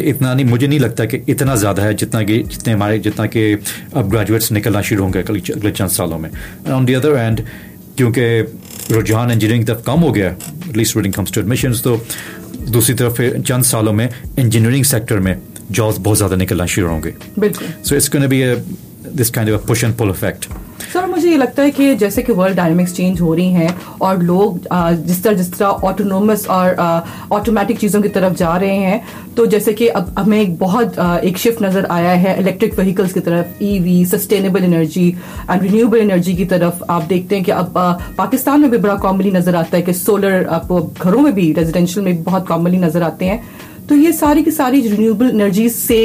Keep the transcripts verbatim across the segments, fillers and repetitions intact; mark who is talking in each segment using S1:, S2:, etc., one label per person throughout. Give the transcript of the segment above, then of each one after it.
S1: اتنا نہیں, مجھے نہیں لگتا کہ اتنا زیادہ ہے جتنا کہ جتنے ہمارے جتنا کہ اب گریجویٹس نکلنا شروع ہوں گے اگلے چند سالوں میں. آن دی ادر اینڈ کیونکہ رجحان انجینئرنگ کی طرف کم ہو گیا at least when it comes to admissions, تو دوسری طرف چند سالوں میں انجینئرنگ سیکٹر میں جابس بہت زیادہ نکلنا شروع ہوں گے.
S2: بالکل.
S1: So it's gonna be this kind of push and pull effect.
S2: سر مجھے یہ لگتا ہے کہ جیسے کہ ورلڈ ڈائنامکس چینج ہو رہی ہیں اور لوگ جس طرح جس طرح آٹونومس اور آٹومیٹک چیزوں کی طرف جا رہے ہیں, تو جیسے کہ اب ہمیں ایک بہت ایک شفٹ نظر آیا ہے الیکٹرک وہیکلس کی طرف, ای وی, sustainable energy and renewable energy کی طرف. آپ دیکھتے ہیں کہ اب پاکستان میں بھی بڑا کامنلی نظر آتا ہے کہ سولر آپ گھروں میں بھی ریزیڈینشیل میں بہت کامنلی نظر آتے ہیں. تو یہ ساری کی ساری رینیوبل انرجیز سے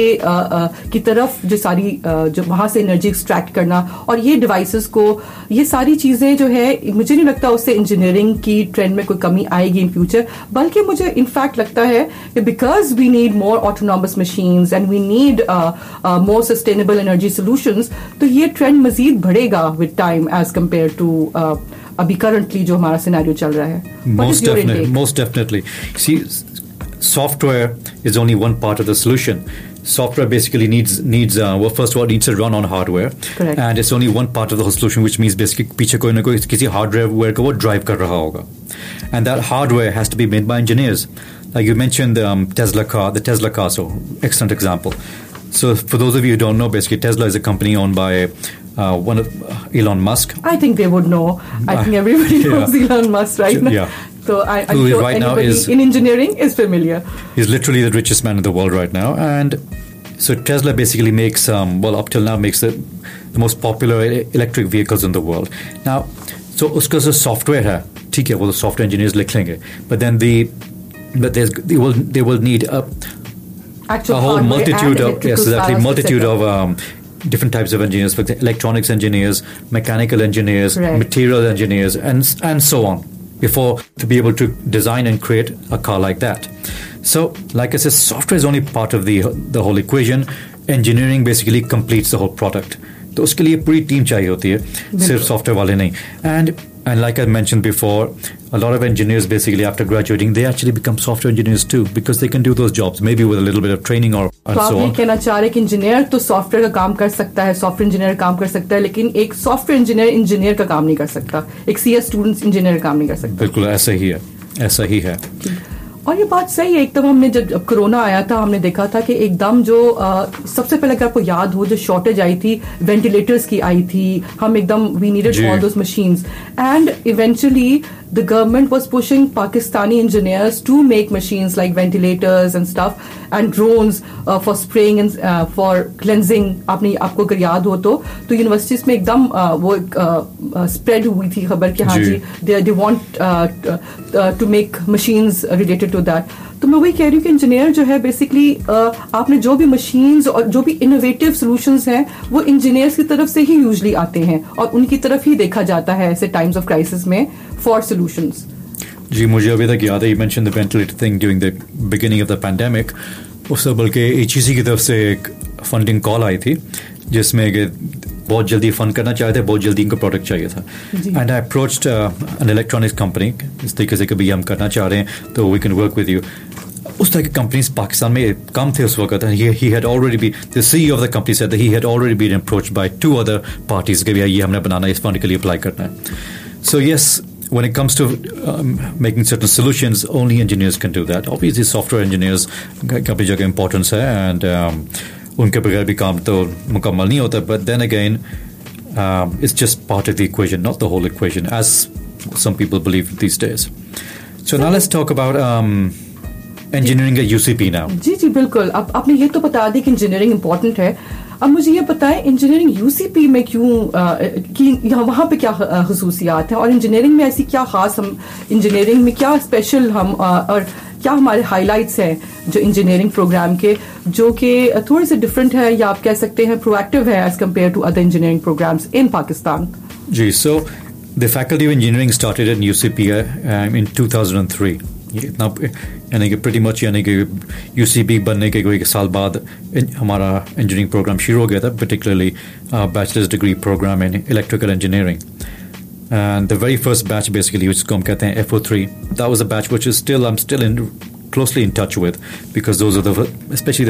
S2: کی طرف جو ساری جو وہاں سے انرجی ایکسٹریکٹ کرنا اور یہ ڈیوائسز کو, یہ ساری چیزیں جو ہے مجھے نہیں لگتا اس سے انجینئرنگ کی ٹرینڈ میں کوئی کمی آئے گی ان فیوچر, بلکہ مجھے انفیکٹ لگتا ہے کہ because we need more autonomous machines and we need more sustainable energy solutions, تو یہ ٹرینڈ مزید بڑھے گا with time as compare to ابھی کرنٹلی جو ہمارا سینیریو چل رہا ہے.
S1: Most definitely, most definitely. See, software is only one part of the solution. Software basically needs needs uh, well, first of all, it needs to run on hardware.
S2: Correct.
S1: And it's only one part of the whole solution, which means basically پیچھے کوئی نہ کوئی کسی hardware کو وہ drive کر رہا ہوگا. And that hardware has to be made by engineers. Like you mentioned the um, Tesla car, the Tesla car, so excellent example. So for those of you who don't know, basically Tesla is a company owned by uh, one of uh, Elon Musk.
S2: I think they would know. I think everybody
S1: yeah.
S2: knows Elon Musk, right?
S1: Yeah.
S2: So I, I'm
S1: Who
S2: sure
S1: right
S2: anybody
S1: now is,
S2: in engineering is familiar.
S1: He's literally the richest man in the world right now. And so Tesla basically makes, um, well, up till now makes the, the most popular electric vehicles in the world. Now, so uska jo software hai, theek hai, wo software engineers likh lenge. But then the, but there's, they will, they will need a,
S2: Actual
S1: a whole multitude of, yes, exactly, multitude of um, different types of engineers, for example, electronics engineers, mechanical engineers, right. material engineers, and and so on, before to be able to design and create a car like that. So, like I said, software is only part of the the whole equation. Engineering basically completes the whole product. تو اس کے لیے پوری team چاہیے ہوتی ہے, صرف soft where والے نہیں. And and like I mention before, a lot of engineers basically after graduating they actually become software engineers too because they can do those jobs maybe with a little bit of training or and so on.
S2: تو آپ یہ کہنا چاہ رہے کہ engineer تو soft where کا کام کر سکتا ہے, سافٹ ویئر انجینئر کام کر سکتا ہے, لیکن ایک سافٹ ویئر انجینئر انجینئر کا کام نہیں کر سکتا, ایک سی ایس اسٹوڈنٹ انجینئر کا کام نہیں کر سکتا.
S1: بالکل ایسا ہی ہے, ایسا ہی ہے.
S2: اور یہ بات صحیح ہے. ایک دم ہم نے جب کرونا آیا تھا ہم نے دیکھا تھا کہ ایک دم جو سب سے پہلے اگر آپ کو یاد ہو جو شارٹیج آئی تھی وینٹیلیٹرز کی آئی تھی, ہم ایک دم we needed all those machines and eventually the government was pushing Pakistani engineers to make machines like ventilators and stuff and drones uh, for spraying and uh, for cleansing. آپ نے آپ کو اگر یاد ہو تو تو یونیورسٹیز میں ایک دم وہ اسپریڈ ہوئی تھی خبر کہ ہاں جی they they want uh, uh, to make machines related to that. تو میں وہی کہہ رہی ہوں کہ انجینئر جو ہے بیسکلی آپ نے جو بھی مشینز اور جو بھی انوویٹیو سولوشنز ہیں وہ انجینئرس کی طرف سے ہی یوزلی آتے ہیں اور ان کی طرف ہی دیکھا جاتا ہے ایسے ٹائمز آف کرائسس میں فار سولوشنز.
S1: جی مجھے ابھی تک یاد ہے, you mention the ventilator thing during the beginning of the pandemic. اس سے بلکہ ایچ ای سی کی طرف سے ایک فنڈنگ کال آئی تھی جس میں کہ بہت جلدی فنڈ کرنا چاہتے تھے, بہت جلدی ان کو پروڈکٹ چاہیے تھا. And I approached N electronics company, اس طریقے سے کبھی ہم کرنا چاہ رہے ہیں تو we can work with you. اس طرح کی کمپنیز پاکستان میں کم تھے اس وقت. He had already be the C E of the company sad he had already been approached by two other parties کہ یہ ہم نے بنانا ہے, اس فنڈ کے لیے اپلائی کرنا ہے. سو یس, when it comes to um, making certain solutions, only engineers can do that. Obviously software engineers کا بھی جگہ importance ہے and um, ان کے بغیر بھی کام تو مکمل نہیں ہوتا. But then again um, it's just part of the equation, not the whole equation, as some people believe these days. So now let's talk about um, engineering کا یو سی پی now.
S2: جی جی بالکل. اب آپ نے یہ تو بتا دی کہ engineering important ہے. اب مجھے یہ بتائیں انجینئرنگ یو سی پی میں کیوں یہاں وہاں پہ کیا خصوصیات ہیں اور انجینئرنگ میں ایسی کیا خاص, ہم انجینئرنگ میں کیا اسپیشل ہم اور کیا ہمارے ہائی لائٹس ہیں جو انجینئرنگ پروگرام کے جو کہ تھوڑے سے ڈفرینٹ ہے یا آپ کہہ سکتے ہیں پرو ایکٹیو ہے as compare to other engineering programmes in Pakistan.
S1: G so the faculty of engineering started in U C P um, in two thousand three. اتنا یعنی کہ پریٹی مچ یعنی کہ یو سی پی بننے کے کوئی ایک سال بعد ہمارا انجینئرنگ پروگرام شروع ہو گیا تھا, particularly bachelor's degree programme in electrical engineering. And the very first batch basically جس کو ہم کہتے ہیں F O three, that was a batch which is still I am still in closely in touch with because those are the especially the